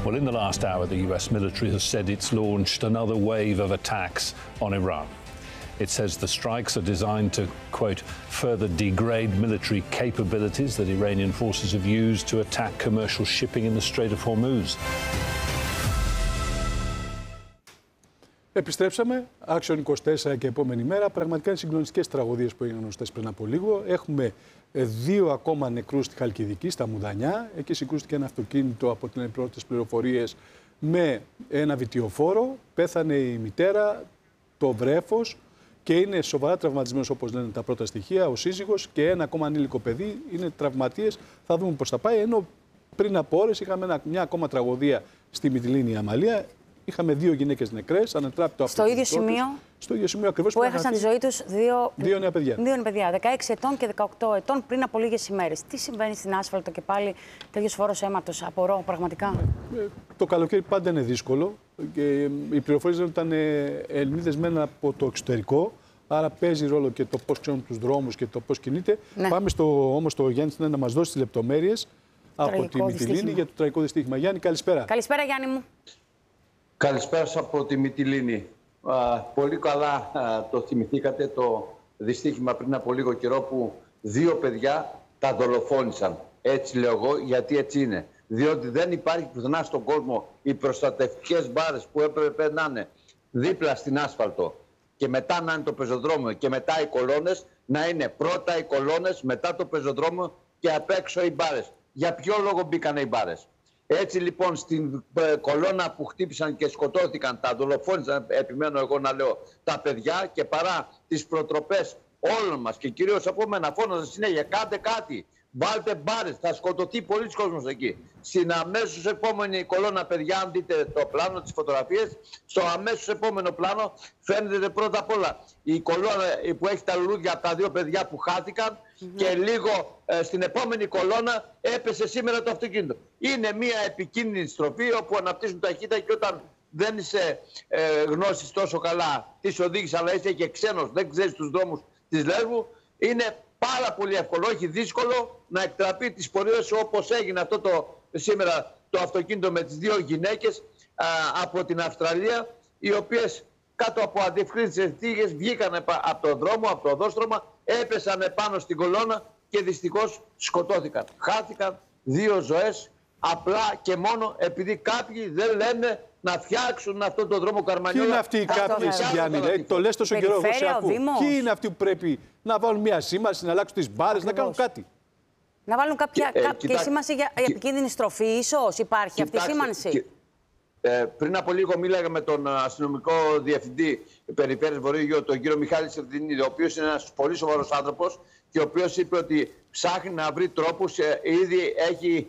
Well, in the last hour, the US military has said it's launched another wave of attacks on Iran. It says the strikes are designed to, quote, further degrade military capabilities that Iranian forces have used to attack commercial shipping in the Strait of Hormuz. Επιστρέψαμε, Action 24 και επόμενη μέρα. Πραγματικά είναι συγκλονιστικές τραγωδίες που έγιναν γνωστές πριν από λίγο. Έχουμε 2 ακόμα νεκρούς στη Χαλκιδική, στα Μουδανιά. Εκεί συγκρούστηκε ένα αυτοκίνητο από την πρώτες πληροφορίες με ένα βιτιοφόρο. Πέθανε η μητέρα, το βρέφος και είναι σοβαρά τραυματισμένος, όπως λένε τα πρώτα στοιχεία, ο σύζυγος και ένα ακόμα ανήλικο παιδί. Είναι τραυματίες. Θα δούμε πώς θα πάει. Ενώ πριν από ώρες είχαμε μια ακόμα τραγωδία στη Μυτιλήνη Αμαλία. Είχαμε 2 γυναίκες νεκρές, ανατράπτω στο ίδιο σημείο. Στο ίδιο σημείο ακριβώς που έχασαν τη ζωή τους 2 νέα παιδιά. 2 παιδιά, 16 ετών και 18 ετών πριν από λίγες ημέρες. Τι συμβαίνει στην άσφαλτο και πάλι τέτοιος φόρος αίματος, απορώ πραγματικά. Το καλοκαίρι πάντα είναι δύσκολο. Και οι πληροφορίες δεν ήταν Ελληνίδες μένα από το εξωτερικό. Άρα παίζει ρόλο και το πώς ξέρουν τους δρόμους και το πώς κινείται. Ναι. Πάμε όμως στο Γιάννη να μας δώσει τις λεπτομέρειες από τη Μυτιλήνη για το τραγικό δυστύχημα. Γιάννη, καλησπέρα. Καλησπέρα, Γιάννη μου. Καλησπέρα σας από τη Μυτιλήνη. Πολύ καλά το θυμηθήκατε το δυστύχημα πριν από λίγο καιρό που 2 παιδιά τα δολοφόνησαν. Έτσι λέω εγώ, γιατί έτσι είναι. Διότι δεν υπάρχει πουθενά στον κόσμο οι προστατευτικές μπάρες που έπρεπε να είναι δίπλα στην άσφαλτο και μετά να είναι το πεζοδρόμιο και μετά οι κολόνες, να είναι πρώτα οι κολόνες, μετά το πεζοδρόμιο και απ' έξω οι μπάρες. Για ποιο λόγο μπήκανε οι μπάρες? Έτσι λοιπόν στην κολόνα που χτύπησαν και σκοτώθηκαν, τα δολοφόνησαν, επιμένω εγώ να λέω, τα παιδιά και παρά τις προτροπές όλων μας και κυρίως από μένα φώναζαν συνέχεια, κάντε κάτι, βάλτε μπάρες, θα σκοτωθεί πολλοί κόσμος εκεί. Στην αμέσως επόμενη κολόνα, παιδιά, αν δείτε το πλάνο, τις φωτογραφίες, στο αμέσως επόμενο πλάνο φαίνεται πρώτα απ' όλα η κολόνα που έχει τα λουλούδια από τα 2 παιδιά που χάθηκαν και λίγο στην επόμενη κολόνα έπεσε σήμερα το αυτοκίνητο. Είναι μια επικίνδυνη στροφή όπου αναπτύσσουν ταχύτητα και όταν δεν είσαι γνώσεις τόσο καλά τις οδήγησης, αλλά είσαι και ξένος, δεν ξέρεις τους δρόμους της Λέσβου, είναι πάρα πολύ εύκολο, όχι δύσκολο, να εκτραπεί τις πορείες όπως έγινε αυτό σήμερα το αυτοκίνητο με τις 2 γυναίκες από την Αυστραλία, οι οποίες κάτω από αδιευκρίνητες συνθήκες βγήκαν από τον δρόμο, από το οδόστρωμα, έπεσαν πάνω στην κολόνα και δυστυχώς σκοτώθηκαν. Χάθηκαν 2 ζωές απλά και μόνο επειδή κάποιοι δεν λένε να φτιάξουν αυτόν τον δρόμο Καρμανιόλα. Ποιοι είναι αυτοί οι κάποιοι, Γιάννη, το λες τόσο καιρό, εγώ σε ακούω. Ποιοι είναι αυτοί που πρέπει να βάλουν μια σήμανση, να αλλάξουν τις μπάρες, να κάνουν κάτι? Να βάλουν κάποια σήμανση για επικίνδυνη στροφή, ίσως υπάρχει αυτή η σήμανση. Πριν από λίγο μίλαγα με τον αστυνομικό διευθυντή Περιφέρειας Βορείου, τον κύριο Μιχάλη Σερδινίδη, ο οποίος είναι ένας πολύ σοβαρός άνθρωπος και ο οποίος είπε ότι ψάχνει να βρει τρόπους, ήδη έχει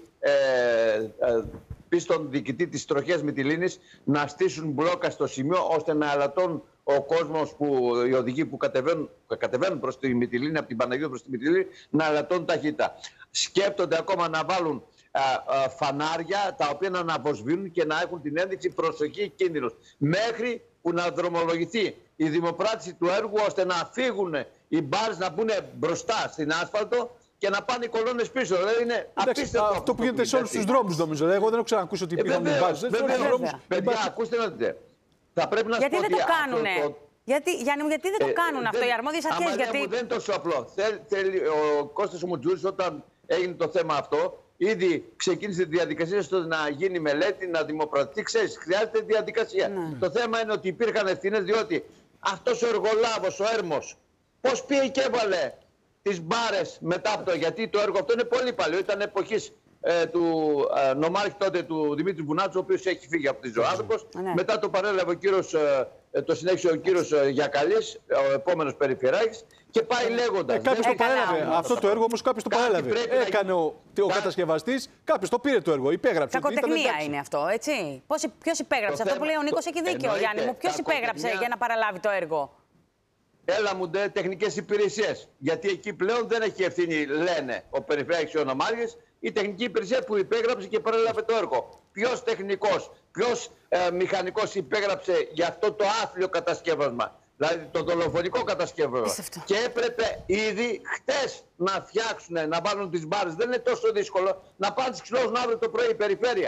πει στον διοικητή της τροχιάς Μυτιλήνης να στήσουν μπλόκα στο σημείο ώστε να ελαττώνουν ο κόσμος, οι οδηγοί που κατεβαίνουν προς τη Μυτιλήνη, από την Παναγιώτη προς τη Μυτιλήνη, να ελαττώνουν ταχύτητα. Σκέπτονται ακόμα να βάλουν φανάρια τα οποία να αναβοσβήνουν και να έχουν την ένδειξη προσοχή κίνδυνος. Μέχρι που να δρομολογηθεί η δημοπράτηση του έργου ώστε να φύγουν οι μπάρες, να μπουν μπροστά στην άσφαλτο και να πάνε οι κολόνες πίσω. Δηλαδή είναι απίστευτο. Αυτό που γίνεται σε όλους τους δρόμους, νομίζω. Εγώ δεν έχω ξανακούσει ότι πήγαν οι μπάρες. Παιδιά, ακούστε να δείτε. Θα πρέπει να γιατί δεν το κάνουνε? Γιάννη μου, γιατί δεν το κάνουν αυτό οι αρμόδιες αρχές? Γιατί δεν είναι τόσο απλό. Ο Κώστας Μουτζούρης, όταν έγινε το θέμα αυτό, ήδη ξεκίνησε τη διαδικασία ώστε να γίνει μελέτη, να δημοπρατηθεί. Ξέρεις, χρειάζεται διαδικασία. Ναι. Το θέμα είναι ότι υπήρχαν ευθύνες, διότι αυτός ο εργολάβος, ο Έρμος, πώς πήγε και έβαλε τις μπάρες μετά από το. Γιατί το έργο αυτό είναι πολύ παλιό. Ήταν εποχής του νομάρχη τότε του Δημήτρη Βουνάτσου, ο οποίος έχει φύγει από τη ζωή άνθρωπος. Ναι. Μετά το παρέλαβε ο κύριος, το συνέχισε ο κύριος Γιακαλής, ο επόμενος περιφερειάρχης, και πάει λέγοντας. Κάποιος το παρέλαβε. Αυτό το έργο όμως κάποιος το παρέλαβε. Έκανε ο κατασκευαστής, κάποιος το πήρε το έργο, υπέγραψε. Κακοτεχνία είναι αυτό, έτσι? Ποιος υπέγραψε? Αυτό που λέει ο Νίκος έχει δίκιο, Γιάννη μου. Ποιος υπέγραψε για να παραλάβει το έργο? Έλα μου ντε, τεχνικές υπηρεσίες. Γιατί εκεί πλέον δεν έχει ευθύνη, λένε ο περιφερειάρχης και ο νομάρχης, η τεχνική υπηρεσία που υπέγραψε και παρέλαβε το έργο. Ποιος τεχνικός, ποιος μηχανικός υπέγραψε για αυτό το άθλιο κατασκεύασμα? Δηλαδή το δολοφονικό κατασκεύασμα. Και έπρεπε ήδη χτες να φτιάξουν, να βάλουν τις μπάρες. Δεν είναι τόσο δύσκολο να πάνε στις Ξυλώους αύριο το πρωί η περιφέρεια.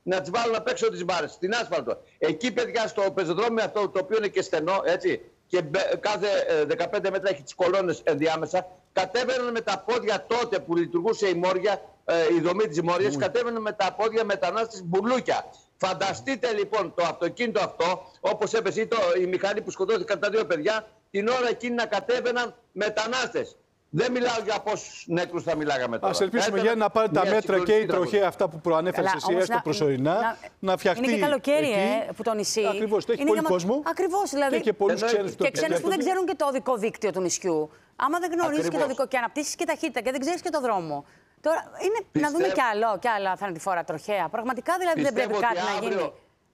να τις βάλουν απ' έξω τις μπάρες, στην άσφαλτο. Εκεί, παιδιά, στο πεζοδρόμιο αυτό, το οποίο είναι και στενό, έτσι, και κάθε 15 μέτρα έχει τις κολόνες ενδιάμεσα, κατέβαιναν με τα πόδια τότε που λειτουργούσε η Μόρια, η δομή της Μόριας, κατέβαιναν με τα πόδια μετανάστες μπουλούκια. Φανταστείτε λοιπόν το αυτοκίνητο αυτό, όπως έπεσε η μηχανή που σκοτώθηκαν τα 2 παιδιά, την ώρα εκείνη να κατέβαιναν μετανάστες. Δεν μιλάω για πόσους νεκρούς θα μιλάγαμε τώρα. Ας ελπίσουμε, Γιάννη, να πάρει τα μέτρα και η τροχέα αυτά που προανέφερες εσύ, έστω προσωρινά, να φτιαχτεί. Είναι και καλοκαίρι, εκεί, που το νησί. Ακριβώς, το έχει πολύ κόσμο. Ακριβώς, δηλαδή. Και πολλούς ξένους που δεν ξέρουν και το οδικό δίκτυο του νησιού. Άμα δεν γνωρίζεις και το οδικό και αναπτύσσεις και ταχύτητα και δεν ξέρεις και το δρόμο. Τώρα είναι να δούμε κι άλλα θανατηφόρα τροχαία. Πραγματικά δηλαδή δεν πρέπει κάτι να γίνει.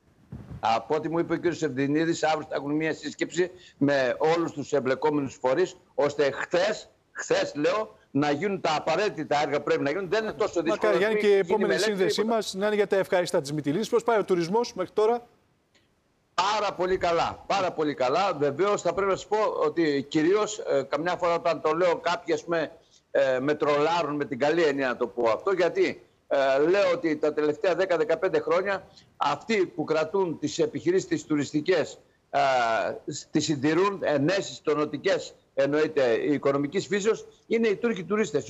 Από ό,τι μου είπε ο κ. Σεβδινίδης, αύριο θα έχουν μια σύσκεψη με όλους τους εμπλεκόμενους φορείς, ώστε χθες λέω, να γίνουν τα απαραίτητα έργα που πρέπει να γίνουν. Δεν είναι τόσο δύσκολο. Μακάρι, Γιάννη, και η επόμενη σύνδεσή μας να είναι για τα ευχάριστα της Μυτιλήνης. Πώς πάει ο τουρισμός μέχρι τώρα? Πάρα πολύ καλά. Πάρα πολύ καλά. Βεβαίως θα πρέπει να σας πω ότι κυρίως καμιά φορά όταν το λέω κάποιοι με τρολάρουν με την καλή έννοια να το πω αυτό, γιατί λέω ότι τα τελευταία 10-15 χρόνια αυτοί που κρατούν τις επιχειρήσεις τις τουριστικές, τις συντηρούν ενέσεις τονωτικές, εννοείται η οικονομικής φύσεως, είναι οι Τούρκοι τουρίστες,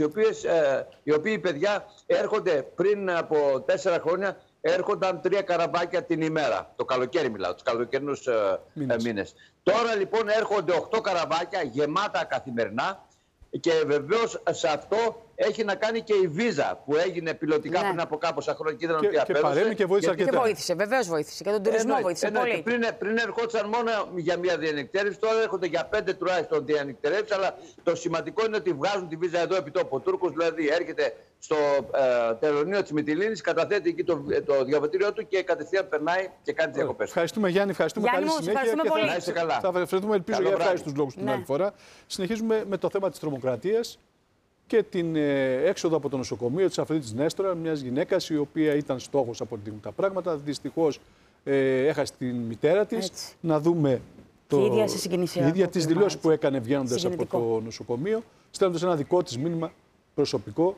οι οποίοι παιδιά έρχονται πριν από 4 χρόνια, έρχονταν 3 καραβάκια την ημέρα. Το καλοκαίρι μιλάω, τους καλοκαιρινούς μήνες. Τώρα λοιπόν έρχονται 8 καραβάκια γεμάτα καθημερινά. Και βεβαίως σε αυτό έχει να κάνει και η βίζα που έγινε πιλωτικά πριν από κάποια χρόνια και είδαν ότι απέδωσε. Και βοήθησε αρκετά. Και βοήθησε, βεβαίως βοήθησε. Και τον τουρισμό βοήθησε πολύ. Πριν ερχόντουσαν μόνο για μία διανυκτέρευση, τώρα έρχονται για 5 τουλάχιστον διανυκτέρευση. Αλλά το σημαντικό είναι ότι βγάζουν τη βίζα εδώ επί τόπου. Ο Τούρκος δηλαδή έρχεται στο τελωνείο της Μυτιλήνης, καταθέτει εκεί το διαβατήριό του και κατευθείαν περνάει και κάνει τις διακοπές. Ευχαριστούμε, Γιάννη, ευχαριστούμε. Καλή συνέχεια. Θα βρεθούμε, ελπίζω, για ευχάριστους λόγους την άλλη φορά. Συνεχίζουμε με το θέμα της τρομοκρατίας και την έξοδο από το νοσοκομείο της Αφροδίτης Νέστορα, μιας γυναίκας η οποία ήταν στόχος από τα πράγματα. Δυστυχώς έχασε την μητέρα της. Έτσι. Να δούμε η ίδια τις δηλώσεις που έκανε βγαίνοντας από το νοσοκομείο, στέλνοντας ένα δικό της μήνυμα προσωπικό.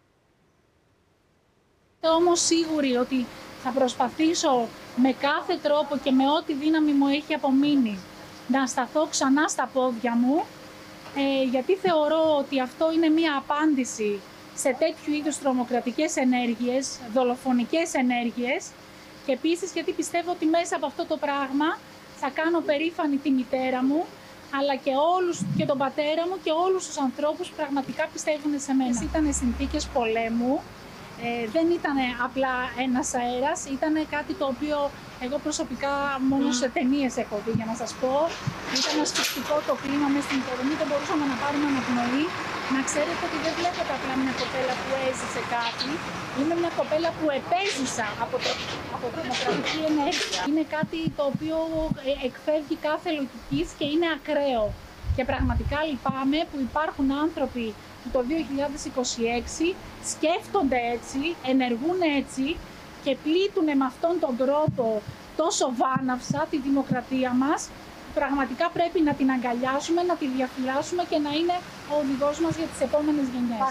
Όμως σίγουρη ότι θα προσπαθήσω με κάθε τρόπο και με ό,τι δύναμη μου έχει απομείνει να σταθώ ξανά στα πόδια μου, γιατί θεωρώ ότι αυτό είναι μία απάντηση σε τέτοιου είδους τρομοκρατικές ενέργειες, δολοφονικές ενέργειες, και επίσης γιατί πιστεύω ότι μέσα από αυτό το πράγμα θα κάνω περήφανη τη μητέρα μου, αλλά και τον πατέρα μου και όλους τους ανθρώπους που πραγματικά πιστεύουν σε μένα. Ήταν συνθήκες πολέμου, δεν ήταν απλά ένας αέρας, ήταν κάτι το οποίο εγώ προσωπικά μόνο σε ταινίες έχω δει, για να σας πω. Ήταν ασφυκτικό το κλίμα μέσα στην υποδομή, δεν μπορούσαμε να πάρουμε αναπνοή. Να ξέρετε ότι δεν βλέπετε απλά μια κοπέλα που έζησε κάτι, είμαι μια κοπέλα που επέζησα από τρομοκρατική ενέργεια. Είναι κάτι το οποίο εκφεύγει κάθε λογικής και είναι ακραίο. Και πραγματικά λυπάμαι που υπάρχουν άνθρωποι που το 2026 σκέφτονται έτσι, ενεργούν έτσι και πλήττουν με αυτόν τον τρόπο τόσο βάναυσα τη δημοκρατία μας. Πραγματικά πρέπει να την αγκαλιάσουμε, να τη διαφυλάσσουμε και να είναι ο οδηγός μας για τις επόμενες γενιές.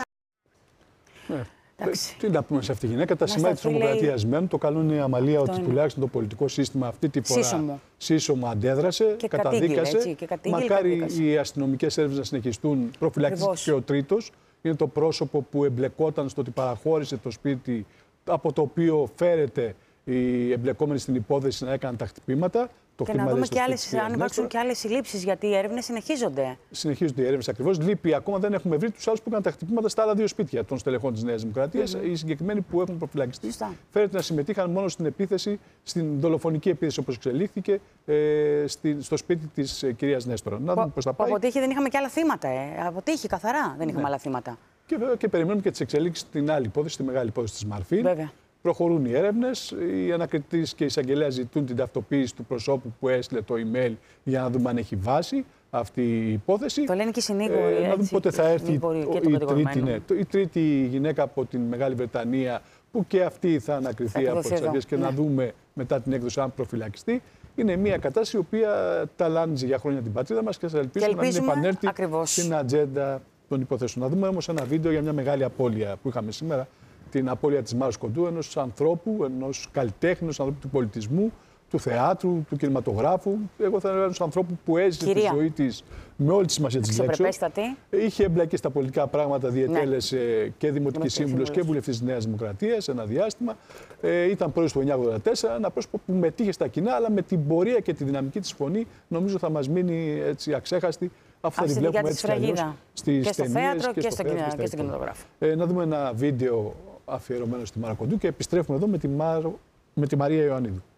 Τι να πούμε σε αυτή τη γυναίκα, τα σημάδια της τρομοκρατίας μένουν. Το καλό είναι η αμαλία ότι τουλάχιστον το πολιτικό σύστημα αυτή τη φορά σύσσωμα αντέδρασε, καταδίκασε. Μακάρι οι αστυνομικές έρευνες να συνεχιστούν. Προφυλακτίστηκε ο τρίτος. Είναι το πρόσωπο που εμπλεκόταν στο ότι παραχώρησε το σπίτι από το οποίο φέρεται οι εμπλεκόμενοι στην υπόθεση να έκαναν τα χτυπήματα. Και να δούμε και αν υπάρξουν και άλλες συλλήψεις, γιατί οι έρευνες συνεχίζονται. Συνεχίζονται οι έρευνες ακριβώς. Λείπει ακόμα, δεν έχουμε βρει τους άλλους που έκαναν τα χτυπήματα στα άλλα 2 σπίτια των στελεχών της Νέας Δημοκρατίας. Οι συγκεκριμένοι που έχουν προφυλακιστεί φαίνεται να συμμετείχαν μόνο στην επίθεση, στην δολοφονική επίθεση όπως εξελίχθηκε, στο σπίτι της κυρίας Νέστορα. Να δούμε πώς θα πάει. Από τύχη δεν είχαμε και άλλα θύματα. Από τύχη καθαρά δεν είχαμε άλλα θύματα. Και βέβαια και περιμένουμε και τις εξελίξεις στην άλλη υπόθεση, στη μεγάλη υπόθεση της Μαρφίν. Βέβαια. Προχωρούν οι έρευνες. Οι ανακριτής και οι εισαγγελέας ζητούν την ταυτοποίηση του προσώπου που έστειλε το email για να δούμε αν έχει βάση αυτή η υπόθεση. Το λένε και οι συνήγοροι. Να δούμε πότε θα έρθει η τρίτη γυναίκα από την Μεγάλη Βρετανία, που και αυτή θα ανακριθεί από τις αρχές και να δούμε μετά την έκδοση αν προφυλακιστεί. Είναι μια κατάσταση η οποία ταλάνιζε για χρόνια την πατρίδα μας και θα ελπίσουμε να μην επανέλθει στην ατζέντα των υποθέσεων. Να δούμε όμως ένα βίντεο για μια μεγάλη απώλεια που είχαμε σήμερα. την απώλεια της Μάρας Κοντού, ενός ανθρώπου, ενός καλλιτέχνη, ενός ανθρώπου του πολιτισμού, του θεάτρου, του κινηματογράφου. Εγώ θα έλεγα ενός ανθρώπου που έζησε τη ζωή της με όλη τη σημασία της λέξης. Είχε εμπλακεί στα πολιτικά πράγματα, διετέλεσε και δημοτική σύμβουλος και βουλευτής της Νέας Δημοκρατίας ένα διάστημα. Ήταν πρόεδρος του 1984, ένα πρόσωπο που μετήχε στα κοινά, αλλά με την πορεία και τη δυναμική της φωνή νομίζω θα μας μείνει έτσι αξέχαστη. Αυτό θα τη βλέπουμε έτσι κι αλλιώς στις ταινίες και στο κινηματογράφο. Να δούμε ένα βίντεο αφιερωμένο στη Μάρα Κοντού και επιστρέφουμε εδώ με τη Μαρία Ιωαννίδου.